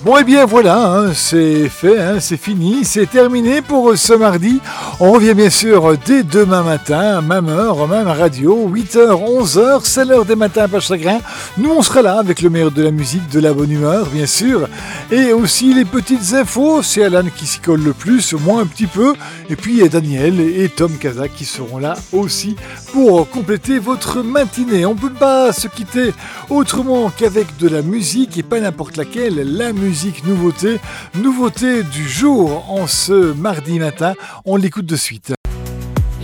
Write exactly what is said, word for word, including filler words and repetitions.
Bon et bien voilà, hein, c'est fait, hein, c'est fini, c'est terminé pour ce mardi. On revient bien sûr dès demain matin, même heure, même radio, huit heures, onze heures, c'est l'heure des matins pas chagrin. Nous on sera là avec le meilleur de la musique, de la bonne humeur bien sûr. Et aussi les petites infos, c'est Alan qui s'y colle le plus, moi un petit peu. Et puis il y a Daniel et Tom Kazak qui seront là aussi pour compléter votre matinée. On ne peut pas se quitter autrement qu'avec de la musique et pas n'importe laquelle, la musique. Musique nouveauté, nouveauté du jour en ce mardi matin, on l'écoute de suite.